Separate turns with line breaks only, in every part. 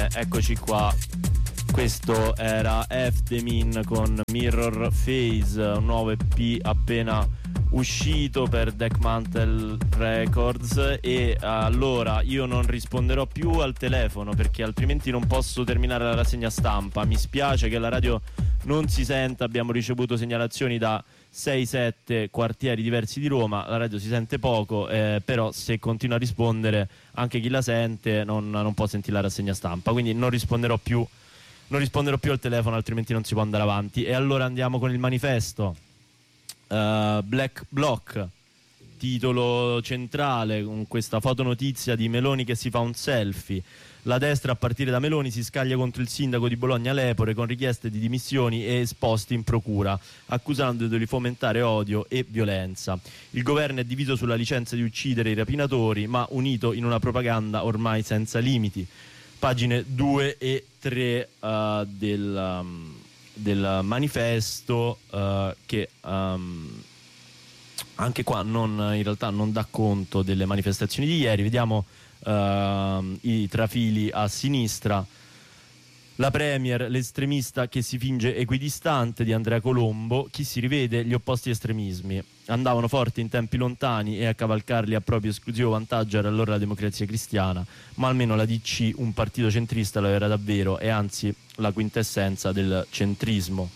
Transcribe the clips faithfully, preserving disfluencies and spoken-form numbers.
eccoci qua. Questo era F The Min con Mirror Phase, un nuovo E P appena uscito per Deckmantle Records. E allora io non risponderò più al telefono perché altrimenti non posso terminare la rassegna stampa. Mi spiace che la radio non si senta, abbiamo ricevuto segnalazioni da sei sette quartieri diversi di Roma, la radio si sente poco, eh, però se continua a rispondere anche chi la sente non, non può sentire la rassegna stampa, quindi non risponderò più non risponderò più al telefono, altrimenti non si può andare avanti. E allora andiamo con il manifesto. uh, Black Bloc, titolo centrale, con questa fotonotizia di Meloni che si fa un selfie. La destra a partire da Meloni si scaglia contro il sindaco di Bologna Lepore con richieste di dimissioni e esposti in procura, accusandolo di fomentare odio e violenza. Il governo è diviso sulla licenza di uccidere i rapinatori, ma unito in una propaganda ormai senza limiti. Pagine due e tre uh, del, um, del manifesto, uh, che um, anche qua non, in realtà non dà conto delle manifestazioni di ieri. Vediamo uh, i trafili a sinistra. La premier, l'estremista che si finge equidistante di Andrea Colombo, chi si rivede gli opposti estremismi. Andavano forti in tempi lontani e a cavalcarli a proprio esclusivo vantaggio era allora la Democrazia Cristiana, ma almeno la D C un partito centrista lo era davvero, e anzi la quintessenza del centrismo.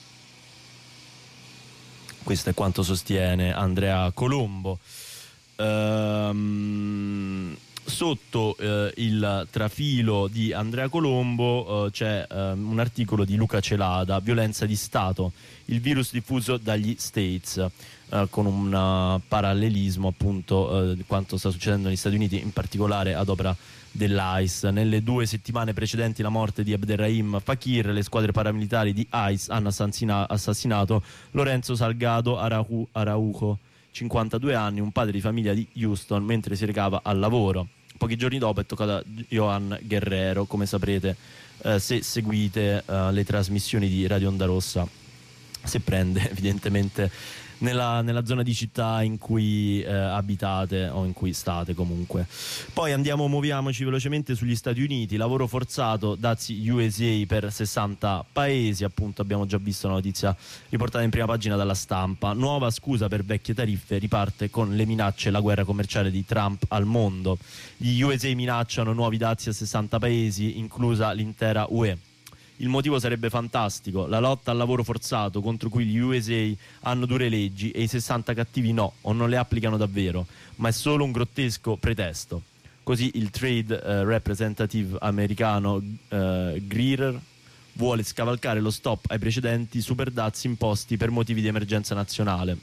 Questo è quanto sostiene Andrea Colombo. Ehm... Sotto eh, il trafilo di Andrea Colombo eh, c'è eh, un articolo di Luca Celada, violenza di Stato, il virus diffuso dagli States, eh, con un uh, parallelismo appunto eh, di quanto sta succedendo negli Stati Uniti, in particolare ad opera dell'I C E. Nelle due settimane precedenti la morte di Abderrahim Fakir, le squadre paramilitari di I C E hanno assassina- assassinato Lorenzo Salgado Arau- Araujo, cinquantadue anni, un padre di famiglia di Houston, mentre si recava al lavoro. Pochi giorni dopo è toccata a Johan Guerrero, come saprete eh, se seguite eh, le trasmissioni di Radio Onda Rossa, se prende evidentemente nella, nella zona di città in cui eh, abitate o in cui state comunque. Poi andiamo, muoviamoci velocemente sugli Stati Uniti. Lavoro forzato, dazi U S A per sessanta paesi, appunto abbiamo già visto una notizia riportata in prima pagina dalla Stampa. Nuova scusa per vecchie tariffe, riparte con le minacce e la guerra commerciale di Trump al mondo. Gli U S A minacciano nuovi dazi a sessanta paesi, inclusa l'intera U E. Il motivo sarebbe fantastico: la lotta al lavoro forzato, contro cui gli U S A hanno dure leggi e i sessanta cattivi no, o non le applicano davvero, ma è solo un grottesco pretesto. Così il trade uh, representative americano uh, Greer vuole scavalcare lo stop ai precedenti superdazi imposti per motivi di emergenza nazionale,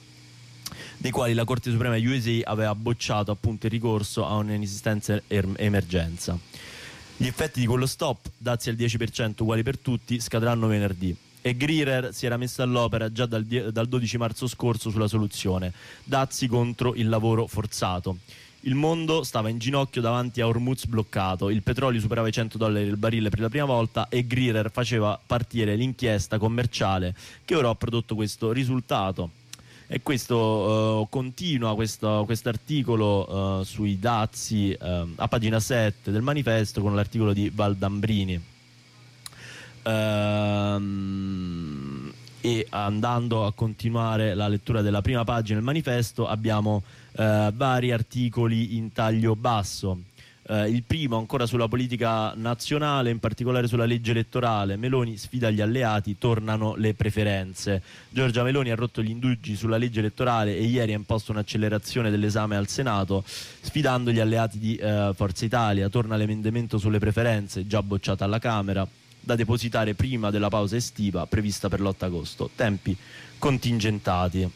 dei quali la Corte Suprema U S A aveva bocciato appunto il ricorso a un'inesistente er- emergenza. Gli effetti di quello stop, dazi al dieci per cento uguali per tutti, scadranno venerdì. E Greer si era messo all'opera già dal, dal dodici marzo scorso sulla soluzione: dazi contro il lavoro forzato. Il mondo stava in ginocchio davanti a Hormuz bloccato, il petrolio superava i cento dollari il barile per la prima volta e Greer faceva partire l'inchiesta commerciale che ora ha prodotto questo risultato. E questo uh, continua questo articolo uh, sui dazi uh, a pagina sette del manifesto, con l'articolo di Valdambrini. Uh, e andando a continuare la lettura della prima pagina del manifesto abbiamo uh, vari articoli in taglio basso. Uh, il primo ancora sulla politica nazionale, in particolare sulla legge elettorale. Meloni sfida gli alleati, tornano le preferenze. Giorgia Meloni ha rotto gli indugi sulla legge elettorale e ieri ha imposto un'accelerazione dell'esame al Senato, sfidando gli alleati di uh, Forza Italia. Torna l'emendamento sulle preferenze, già bocciata alla Camera, da depositare prima della pausa estiva prevista per l'otto agosto. Tempi contingentati.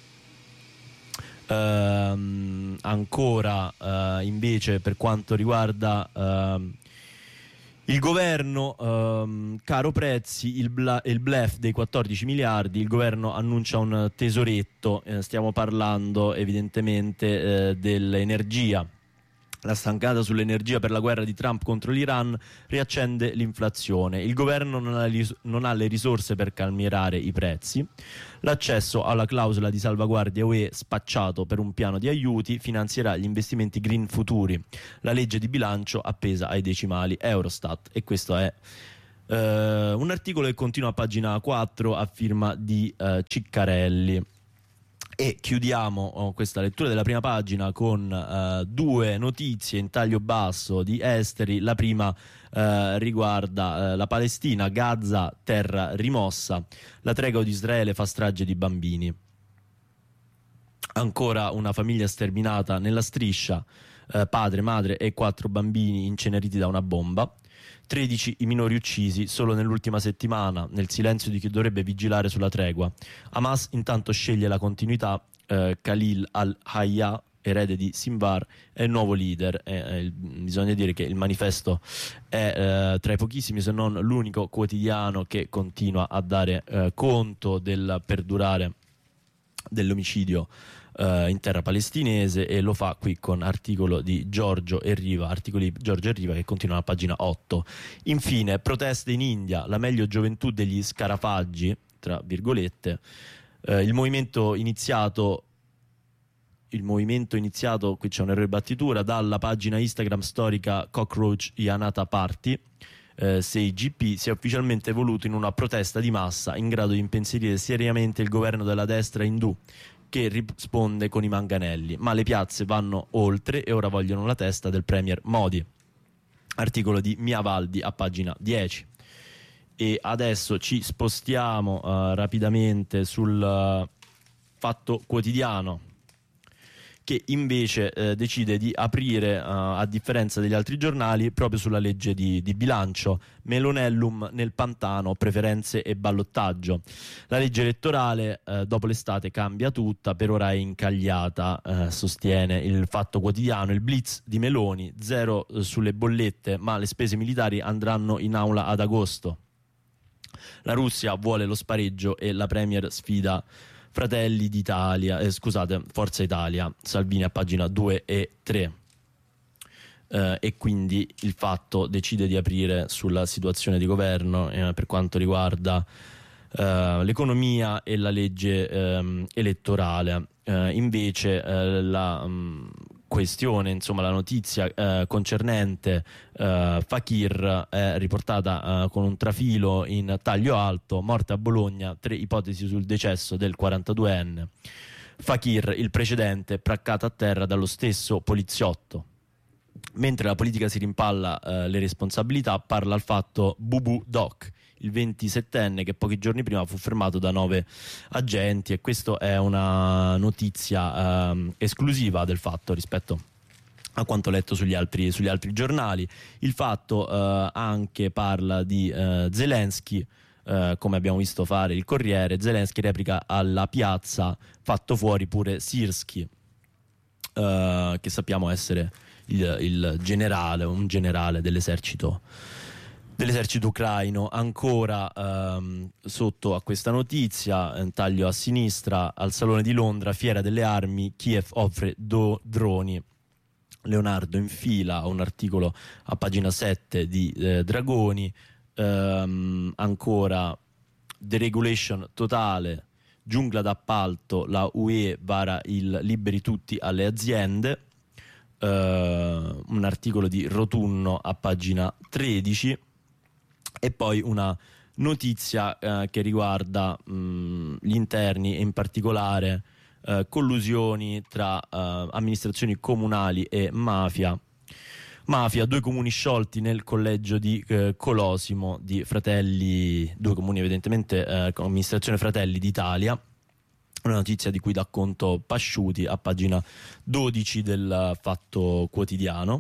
Uh, ancora uh, invece per quanto riguarda uh, il governo, uh, caro prezzi, il, bla- il bluff dei quattordici miliardi, il governo annuncia un tesoretto, eh, stiamo parlando evidentemente eh, dell'energia. La stangata sull'energia per la guerra di Trump contro l'Iran riaccende l'inflazione. Il governo non ha, ris- non ha le risorse per calmierare i prezzi. L'accesso alla clausola di salvaguardia U E spacciato per un piano di aiuti finanzierà gli investimenti green futuri. La legge di bilancio appesa ai decimali Eurostat. E questo è Uh, un articolo che continua a pagina quattro a firma di uh, Ciccarelli. E chiudiamo oh, questa lettura della prima pagina con uh, due notizie in taglio basso di esteri. La prima uh, riguarda uh, la Palestina, Gaza, terra rimossa, la tregua di Israele fa strage di bambini. Ancora una famiglia sterminata nella striscia, uh, padre, madre e quattro bambini inceneriti da una bomba. tredici i minori uccisi solo nell'ultima settimana, nel silenzio di chi dovrebbe vigilare sulla tregua. Hamas intanto sceglie la continuità, eh, Khalil al-Hayya, erede di Sinwar, è il nuovo leader. Eh, eh, bisogna dire che il manifesto è eh, tra i pochissimi, se non l'unico quotidiano che continua a dare eh, conto del perdurare dell'omicidio Uh, in terra palestinese, e lo fa qui con articolo di Giorgio e Riva, articoli di Giorgio e Riva che continuano a pagina otto. Infine, proteste in India, la meglio gioventù degli scarafaggi, tra virgolette. Uh, il movimento iniziato il movimento iniziato, qui c'è un errore di battitura, dalla pagina Instagram storica Cockroach Janata Party, eh, sei G P, si è ufficialmente evoluto in una protesta di massa in grado di impensierire seriamente il governo della destra indù, che risponde con i manganelli, ma le piazze vanno oltre e ora vogliono la testa del premier Modi. Articolo di Mia Valdi a pagina dieci. E adesso ci spostiamo uh, rapidamente sul uh, Fatto Quotidiano, che invece eh, decide di aprire, uh, a differenza degli altri giornali, proprio sulla legge di, di bilancio. Melonellum nel pantano, preferenze e ballottaggio. La legge elettorale eh, dopo l'estate cambia tutta, per ora è incagliata, eh, sostiene il Fatto Quotidiano. Il blitz di Meloni, zero eh, sulle bollette, ma le spese militari andranno in aula ad agosto. La Russia vuole lo spareggio e la Premier sfida Fratelli d'Italia, eh, scusate, Forza Italia. Salvini a pagina due e tre. Uh, e quindi il Fatto decide di aprire sulla situazione di governo eh, per quanto riguarda uh, l'economia e la legge um, elettorale. Uh, invece uh, la um, questione, insomma la notizia uh, concernente uh, Fakir è riportata uh, con un trafilo in taglio alto. Morte a Bologna, tre ipotesi sul decesso del quarantaduenne. Fakir, il precedente, placcato a terra dallo stesso poliziotto. Mentre la politica si rimpalla eh, le responsabilità, parla al Fatto Bubu Doc, il ventisettenne che pochi giorni prima fu fermato da nove agenti, e questa è una notizia eh, esclusiva del Fatto rispetto a quanto letto sugli altri, sugli altri giornali. Il Fatto eh, anche parla di eh, Zelensky, eh, come abbiamo visto fare il Corriere. Zelensky replica alla piazza, fatto fuori pure Sirski, eh, che sappiamo essere Il, il generale, un generale dell'esercito dell'esercito ucraino. Ancora ehm, sotto a questa notizia, un taglio a sinistra, al Salone di Londra, fiera delle armi, Kiev offre do droni. Leonardo infila un articolo a pagina sette di eh, Dragoni. Ehm, ancora deregulation totale, giungla d'appalto, la U E vara il liberi tutti alle aziende. Uh, un articolo di Rotunno a pagina tredici, e poi una notizia uh, che riguarda um, gli interni e in particolare uh, collusioni tra uh, amministrazioni comunali e mafia. Mafia, due comuni sciolti nel collegio di uh, Colosimo di Fratelli, due comuni evidentemente uh, con amministrazione Fratelli d'Italia. Una notizia di cui dà conto Pasciuti a pagina dodici del Fatto Quotidiano.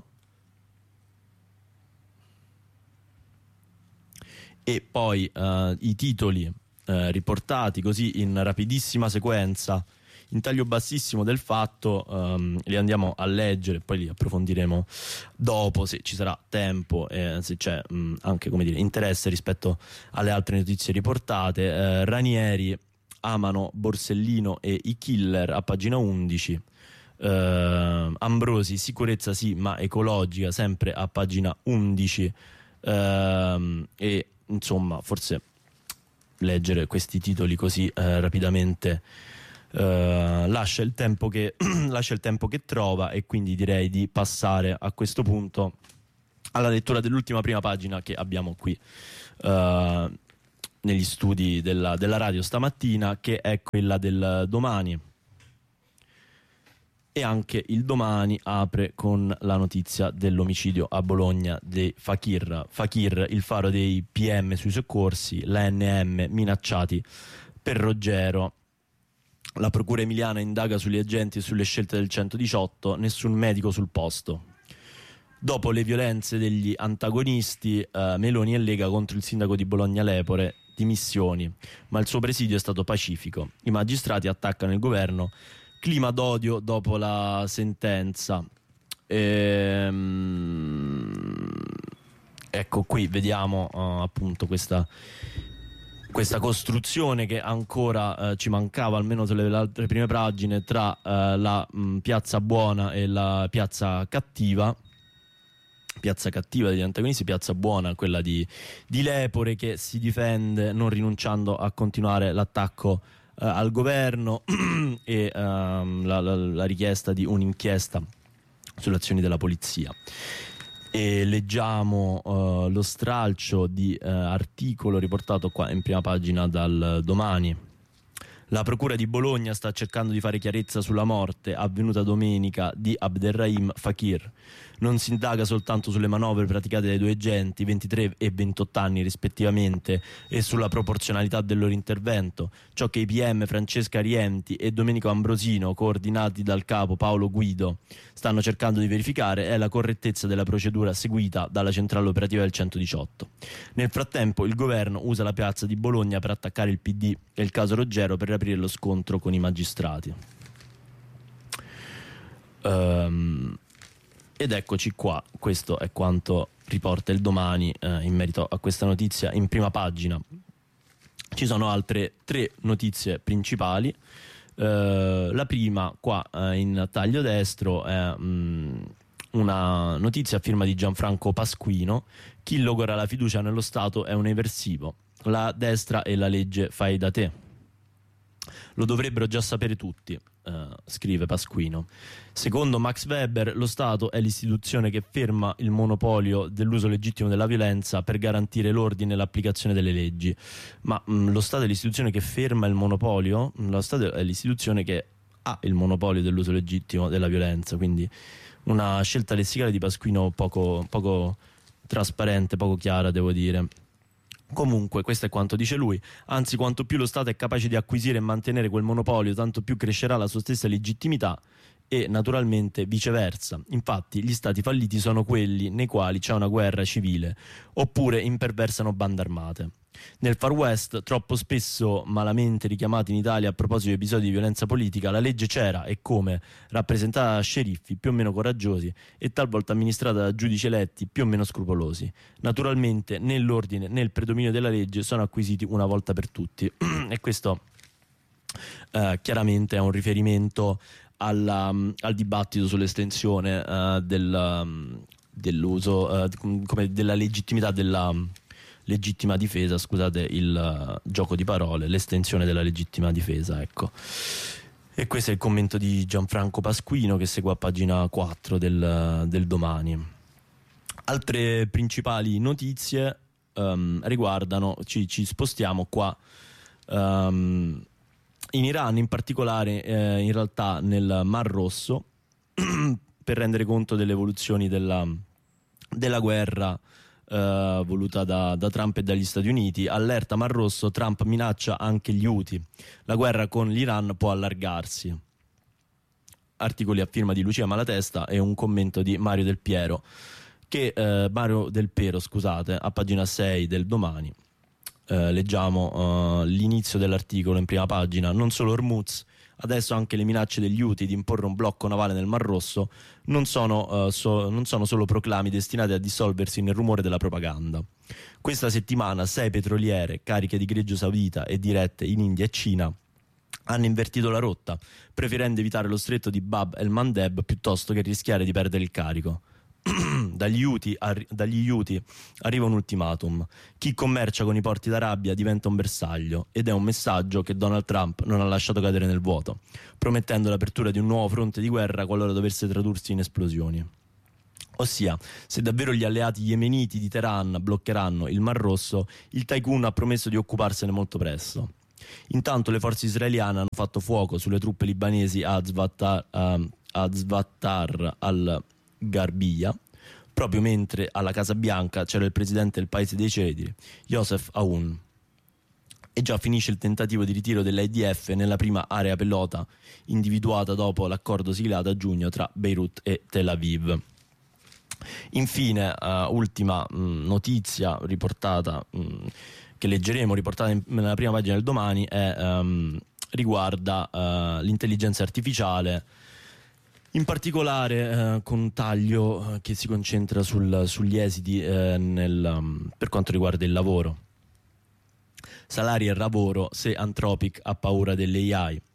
E poi uh, i titoli uh, riportati così in rapidissima sequenza in taglio bassissimo del Fatto, um, li andiamo a leggere, poi li approfondiremo dopo se ci sarà tempo e se c'è um, anche, come dire, interesse rispetto alle altre notizie riportate. uh, Ranieri, amano Borsellino e i killer a pagina undici. uh, Ambrosi, sicurezza sì ma ecologica, sempre a pagina undici. uh, e insomma forse leggere questi titoli così uh, rapidamente uh, lascia il tempo che lascia il tempo che trova, e quindi direi di passare a questo punto alla lettura dell'ultima prima pagina che abbiamo qui uh, negli studi della, della radio stamattina, che è quella del Domani. E anche il Domani apre con la notizia dell'omicidio a Bologna di Fakir. Fakir, il faro dei P M sui soccorsi, l'A N M minacciati per Roggero. La procura emiliana indaga sugli agenti e sulle scelte del centodiciotto, nessun medico sul posto. Dopo le violenze degli antagonisti, eh, Meloni e Lega contro il sindaco di Bologna Lepore, dimissioni, ma il suo presidio è stato pacifico. I magistrati attaccano il governo, clima d'odio dopo la sentenza. Ehm... Ecco, qui vediamo uh, appunto questa, questa costruzione che ancora uh, ci mancava, almeno sulle altre prime pagine, tra uh, la mh, piazza buona e la piazza cattiva. Piazza cattiva degli antagonisti, piazza buona quella di, di Lepore, che si difende non rinunciando a continuare l'attacco uh, al governo e uh, la, la, la richiesta di un'inchiesta sulle azioni della polizia. E leggiamo uh, lo stralcio di uh, articolo riportato qua in prima pagina dal Domani. La procura di Bologna sta cercando di fare chiarezza sulla morte avvenuta domenica di Abderrahim Fakir. Non si indaga soltanto sulle manovre praticate dai due agenti, ventitré e ventotto anni rispettivamente, e sulla proporzionalità del loro intervento. Ciò che i P M Francesca Rienti e Domenico Ambrosino, coordinati dal capo Paolo Guido, stanno cercando di verificare è la correttezza della procedura seguita dalla centrale operativa del centodiciotto. Nel frattempo il governo usa la piazza di Bologna per attaccare il P D e il caso Roggero per riaprire lo scontro con i magistrati. Um, ed eccoci qua, questo è quanto riporta il Domani eh, in merito a questa notizia in prima pagina. Ci sono altre tre notizie principali. Uh, la prima qua uh, in taglio destro è um, una notizia a firma di Gianfranco Pasquino: chi logora la fiducia nello Stato è un eversivo, la destra e la legge fai da te. Lo dovrebbero già sapere tutti, uh, scrive Pasquino. Secondo Max Weber, lo Stato è l'istituzione che ferma il monopolio dell'uso legittimo della violenza per garantire l'ordine e l'applicazione delle leggi. Ma mh, lo Stato è l'istituzione che ferma il monopolio? Lo Stato è l'istituzione che ha il monopolio dell'uso legittimo della violenza, quindi una scelta lessicale di Pasquino poco, poco trasparente, poco chiara, devo dire. Comunque questo è quanto dice lui, anzi quanto più lo Stato è capace di acquisire e mantenere quel monopolio, tanto più crescerà la sua stessa legittimità, e naturalmente viceversa. Infatti gli stati falliti sono quelli nei quali c'è una guerra civile oppure imperversano bande armate. Nel Far West, troppo spesso malamente richiamato in Italia a proposito di episodi di violenza politica, la legge c'era e come, rappresentata da sceriffi più o meno coraggiosi e talvolta amministrata da giudici eletti più o meno scrupolosi. Naturalmente né l'ordine né il predominio della legge sono acquisiti una volta per tutti e questo eh, chiaramente è un riferimento alla, al dibattito sull'estensione eh, del, um, dell'uso eh, come della legittimità della legittima difesa, scusate il uh, gioco di parole, l'estensione della legittima difesa, ecco. E questo è il commento di Gianfranco Pasquino che segue a pagina quattro del, del Domani. Altre principali notizie um, riguardano, ci, ci spostiamo qua um, in Iran, in particolare eh, in realtà nel Mar Rosso per rendere conto delle evoluzioni della, della guerra Uh, voluta da, da Trump e dagli Stati Uniti. Allerta Mar Rosso, Trump minaccia anche gli Houthi, la guerra con l'Iran può allargarsi. Articoli a firma di Lucia Malatesta e un commento di Mario Del Piero che uh, Mario Del Pero, scusate, a pagina sei del Domani. Uh, leggiamo uh, l'inizio dell'articolo in prima pagina. Non solo Hormuz, adesso anche le minacce degli Houthi di imporre un blocco navale nel Mar Rosso non sono, uh, so, non sono solo proclami destinati a dissolversi nel rumore della propaganda. Questa settimana sei petroliere cariche di greggio saudita e dirette in India e Cina hanno invertito la rotta, preferendo evitare lo stretto di Bab el Mandeb piuttosto che rischiare di perdere il carico. Dagli Houthi, arri- dagli Houthi arriva un ultimatum: chi commercia con i porti d'Arabia diventa un bersaglio, ed è un messaggio che Donald Trump non ha lasciato cadere nel vuoto, promettendo l'apertura di un nuovo fronte di guerra qualora dovesse tradursi in esplosioni. Ossia, se davvero gli alleati yemeniti di Teheran bloccheranno il Mar Rosso, il tycoon ha promesso di occuparsene molto presto. Intanto le forze israeliane hanno fatto fuoco sulle truppe libanesi a Zvattar, uh, a Zvattar al-Garbiya, proprio mentre alla Casa Bianca c'era il presidente del paese dei cedri, Youssef Aoun. E già finisce il tentativo di ritiro dell'I D F nella prima area pilota individuata dopo l'accordo siglato a giugno tra Beirut e Tel Aviv. Infine, uh, ultima mh, notizia riportata, mh, che leggeremo, riportata in, nella prima pagina del Domani, è, um, riguarda uh, l'intelligenza artificiale, in particolare uh, con un taglio uh, che si concentra sul, sugli esiti uh, nel, um, per quanto riguarda il lavoro. Salari e lavoro se Anthropic ha paura dell'A I.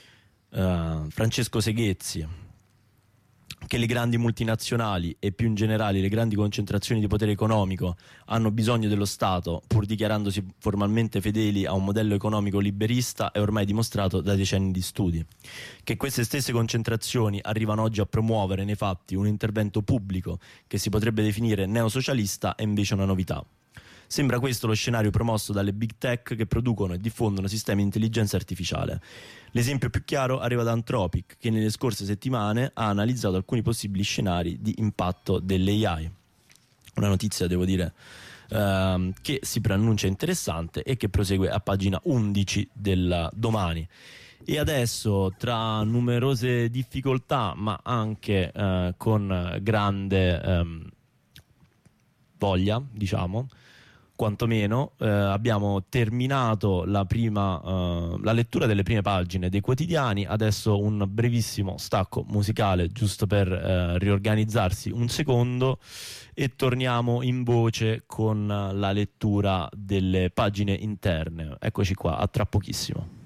Uh, Francesco Seghezzi: che le grandi multinazionali e più in generale le grandi concentrazioni di potere economico hanno bisogno dello Stato pur dichiarandosi formalmente fedeli a un modello economico liberista è ormai dimostrato da decenni di studi. Che queste stesse concentrazioni arrivano oggi a promuovere nei fatti un intervento pubblico che si potrebbe definire neosocialista è invece una novità. Sembra questo lo scenario promosso dalle big tech che producono e diffondono sistemi di intelligenza artificiale. L'esempio più chiaro arriva da Anthropic, che nelle scorse settimane ha analizzato alcuni possibili scenari di impatto dell'A I. Una notizia, devo dire, ehm, che si preannuncia interessante e che prosegue a pagina undici del Domani. E adesso, tra numerose difficoltà, ma anche eh, con grande ehm, voglia, diciamo, quantomeno eh, abbiamo terminato la prima eh, la lettura delle prime pagine dei quotidiani. Adesso un brevissimo stacco musicale giusto per eh, riorganizzarsi un secondo e torniamo in voce con la lettura delle pagine interne. Eccoci qua, a tra pochissimo.